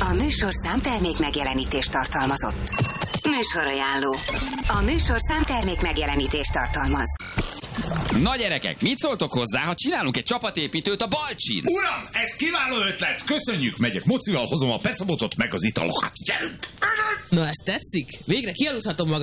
A műsor számtermék megjelenítést tartalmazott. Műsorajánló. A műsor számtermék megjelenítést tartalmaz. Na gyerekek, mit szóltok hozzá, ha csinálunk egy csapatépítőt a Balcsin? Uram, ez kiváló ötlet! Köszönjük, megyek mocival, hozom a pecabotot meg az italokat. Gyerünk! Na, ez tetszik? Végre kialudhatom magam.